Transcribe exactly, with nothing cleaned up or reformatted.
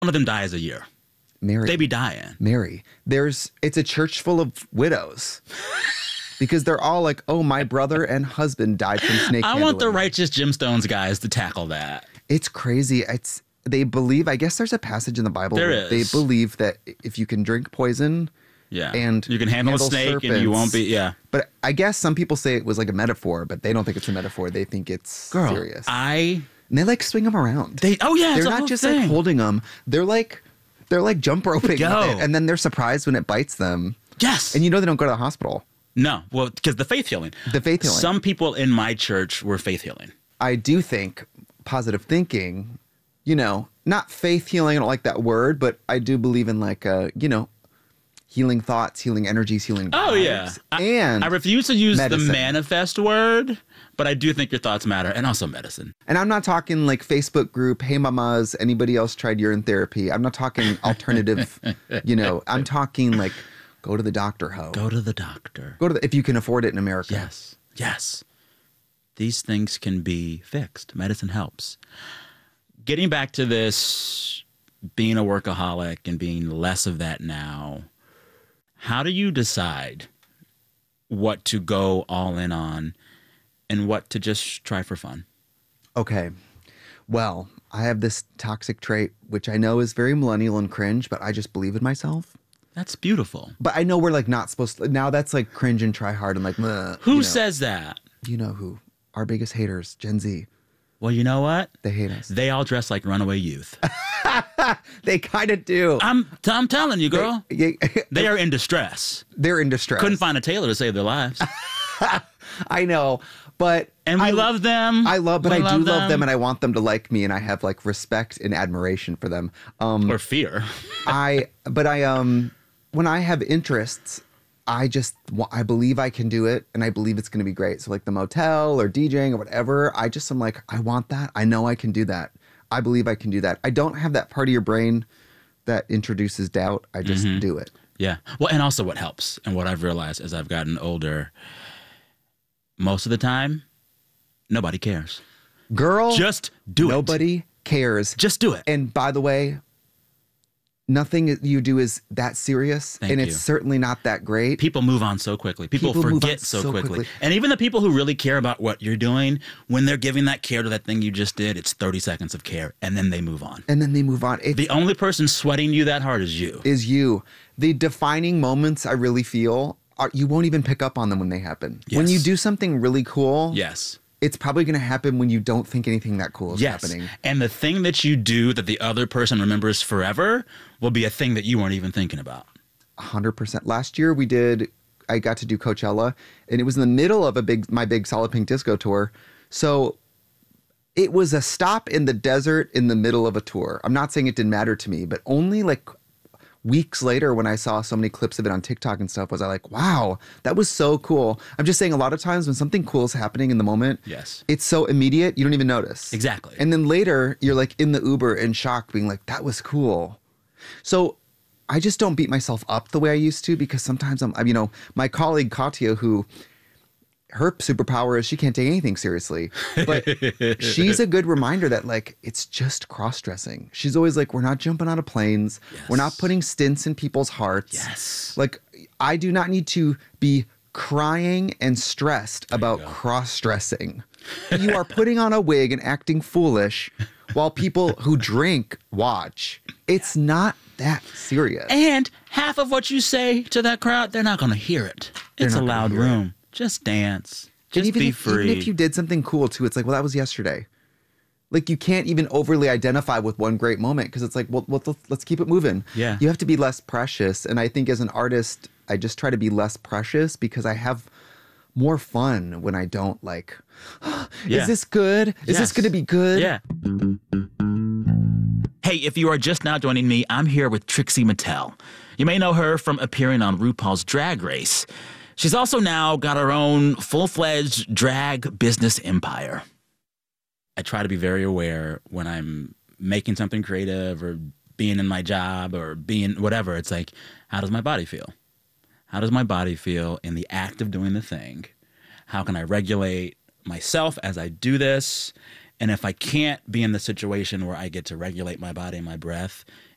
One of them dies a year. Mary. They be dying. Mary. There's, it's a church full of widows. Because they're all like, oh, my brother and husband died from snake I handling. want the Righteous Gemstones guys to tackle that. It's crazy. It's they believe, I guess there's a passage in the Bible There where is. they believe that if you can drink poison, Yeah. and you can handle, handle a snake serpents, and you won't be, yeah. But I guess some people say it was like a metaphor, but they don't think it's a metaphor. They think it's Girl, serious. I, and they like swing them around. they, oh yeah, They're it's a not whole just thing. like holding them. They're like, they're like jump roping Yo. with it, and then they're surprised when it bites them. Yes. And you know they don't go to the hospital. No, well, because the faith healing. The faith healing. Some people in my church were faith healing. I do think positive thinking, you know, not faith healing, I don't like that word, but I do believe in like, uh, you know, healing thoughts, healing energies, healing Oh, vibes. yeah. I, And I refuse to use medicine. the manifest word, but I do think your thoughts matter, and also medicine. And I'm not talking like Facebook group, hey mamas, anybody else tried urine therapy? I'm not talking alternative, you know, I'm talking like go to the doctor, ho. Go to the doctor. Go to the, if you can afford it in America. Yes. Yes. These things can be fixed. Medicine helps. Getting back to this, being a workaholic and being less of that now, how do you decide what to go all in on and what to just try for fun? Okay. Well, I have this toxic trait, which I know is very millennial and cringe, but I just believe in myself. That's beautiful. But I know we're like not supposed to. Now that's like cringe and try hard and like, "Meh," Who you know. says that? You know who? Our biggest haters, Gen Z. Well, you know what? They hate us. They all dress like runaway youth. They kind of do. I'm, I'm telling you, girl. They, They are in distress. they're in distress. Couldn't find a tailor to save their lives. I know, but And we I love them. I love, but We I do love them, and I want them to like me, and I have like respect and admiration for them. Um, Or fear. I, but I, um, when I have interests, I just, wa- I believe I can do it, and I believe it's going to be great. So like the motel or DJing or whatever, I just am like, I want that. I know I can do that. I believe I can do that. I don't have that part of your brain that introduces doubt. I just Mm-hmm. do it. Yeah. Well, and also what helps, and what I've realized as I've gotten older, most of the time, nobody cares. Girl, Just do it. nobody cares. Just do it. And by the way, nothing you do is that serious, Thank and you. it's certainly not that great. People move on so quickly. People, People move on forget so, so quickly. quickly. And even the people who really care about what you're doing, when they're giving that care to that thing you just did, it's thirty seconds of care, and then they move on. And then they move on. It The only person sweating you that hard is you. is you. The defining moments I really feel are you won't even pick up on them when they happen. When Yes. you do something really cool, Yes. it's probably going to happen when you don't think anything that cool is Yes. happening. And the thing that you do that the other person remembers forever will be a thing that you weren't even thinking about. one hundred percent. Last year we did, I got to do Coachella, and it was in the middle of a big, my big Solid Pink Disco tour. So it was a stop in the desert in the middle of a tour. I'm not saying it didn't matter to me, but only like weeks later when I saw so many clips of it on TikTok and stuff was I like, wow, that was so cool. I'm just saying a lot of times when something cool is happening in the moment, Yes. it's so immediate, you don't even notice. Exactly. And then later you're like in the Uber in shock being like, that was cool. So I just don't beat myself up the way I used to because sometimes I'm, you know, my colleague Katya, who her superpower is she can't take anything seriously, but she's a good reminder that like, it's just cross-dressing. She's always like, we're not jumping out of planes. We're not Yes. putting stints in people's hearts. Yes. Like I do not need to be crying and stressed about go. cross-dressing. You are putting on a wig and acting foolish while people who drink watch. It's not that serious. And half of what you say to that crowd, they're not going to hear it. It's a not gonna loud hear it. room. Just dance. And Just even be if, free. even if you did something cool too, it's like, well, that was yesterday. Like you can't even overly identify with one great moment because it's like, well, well, let's- let's keep it moving. Yeah. You have to be less precious. And I think as an artist, I just try to be less precious because I have more fun when I don't like, Yeah. is this good? Is this Yes. going to be good? Yeah. Hey, if you are just now joining me, I'm here with Trixie Mattel. You may know her from appearing on RuPaul's Drag Race. She's also now got her own full-fledged drag business empire. I try to be very aware when I'm making something creative or being in my job or being whatever. It's like, how does my body feel? How does my body feel in the act of doing the thing? How can I regulate myself as I do this? And if I can't be in the situation where I get to regulate my body and my breath,